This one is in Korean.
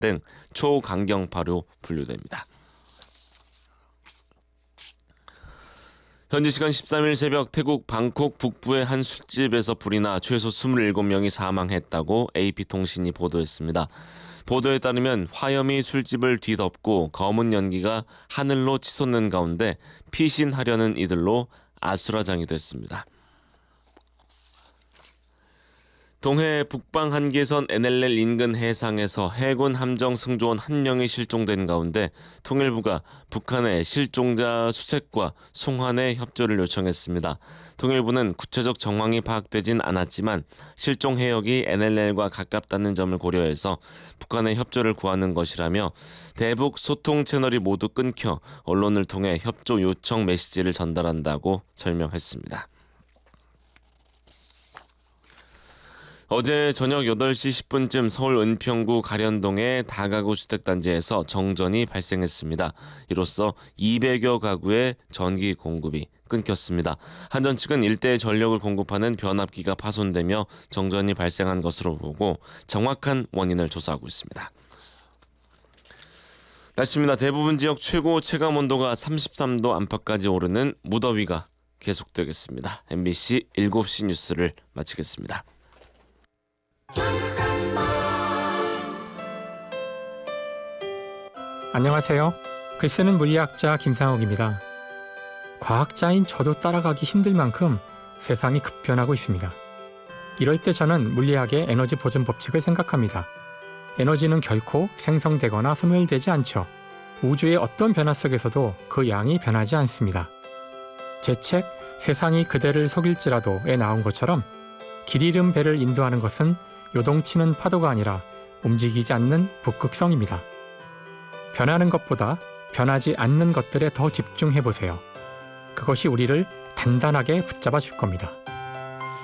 등 초강경파로 분류됩니다. 현지 시간 13일 새벽 태국 방콕 북부의 한 술집에서 불이 나 최소 27명이 사망했다고 AP통신이 보도했습니다. 보도에 따르면 화염이 술집을 뒤덮고 검은 연기가 하늘로 치솟는 가운데 피신하려는 이들로 아수라장이 됐습니다. 동해 북방 한계선 NLL 인근 해상에서 해군 함정 승조원 1명이 실종된 가운데 통일부가 북한의 실종자 수색과 송환에 협조를 요청했습니다. 통일부는 구체적 정황이 파악되진 않았지만 실종 해역이 NLL과 가깝다는 점을 고려해서 북한의 협조를 구하는 것이라며 대북 소통 채널이 모두 끊겨 언론을 통해 협조 요청 메시지를 전달한다고 설명했습니다. 어제 저녁 8시 10분쯤 서울 은평구 가련동의 다가구 주택단지에서 정전이 발생했습니다. 이로써 200여 가구의 전기 공급이 끊겼습니다. 한전 측은 일대 전력을 공급하는 변압기가 파손되며 정전이 발생한 것으로 보고 정확한 원인을 조사하고 있습니다. 날씨입니다. 대부분 지역 최고 체감 온도가 33도 안팎까지 오르는 무더위가 계속되겠습니다. MBC 7시 뉴스를 마치겠습니다. 안녕하세요. 글쓰는 물리학자 김상욱입니다. 과학자인 저도 따라가기 힘들 만큼 세상이 급변하고 있습니다. 이럴 때 저는 물리학의 에너지 보존 법칙을 생각합니다. 에너지는 결코 생성되거나 소멸되지 않죠. 우주의 어떤 변화 속에서도 그 양이 변하지 않습니다. 제 책 세상이 그대를 속일지라도에 나온 것처럼 길 잃은 배를 인도하는 것은 요동치는 파도가 아니라 움직이지 않는 북극성입니다. 변하는 것보다 변하지 않는 것들에 더 집중해보세요. 그것이 우리를 단단하게 붙잡아 줄 겁니다.